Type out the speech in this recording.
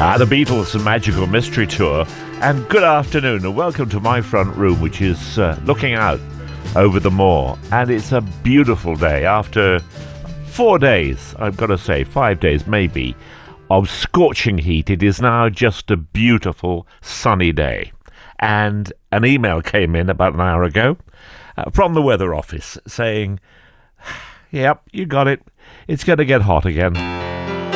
The Beatles Magical Mystery Tour, and good afternoon and welcome to my front room, which is looking out over the moor, and it's a beautiful day after 4 days, I've got to say 5 days maybe, of scorching heat. It is now just a beautiful sunny day, and an email came in about an hour ago from the weather office saying, yep, you got it, it's going to get hot again.